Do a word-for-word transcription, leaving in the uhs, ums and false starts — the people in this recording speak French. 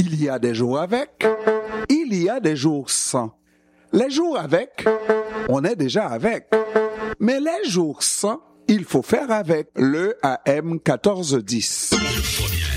Il y a des jours avec, il y a des jours sans. Les jours avec, on est déjà avec. Mais les jours sans, il faut faire avec. Le A M quatorze dix.